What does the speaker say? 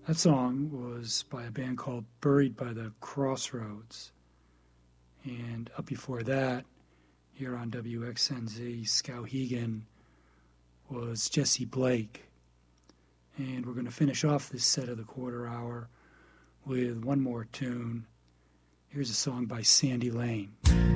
That song was by a band called Buried by the Crossroads. And up before that, here on WXNZ, Skowhegan was Jesse Blake. And we're going to finish off this set of the quarter hour with one more tune. Here's a song by Sandy Lane.